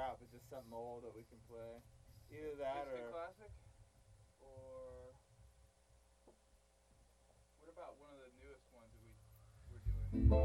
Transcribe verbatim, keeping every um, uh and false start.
out, but just something old that we can play. Either that Instant or classic, or what about one of the newest ones that we we're doing?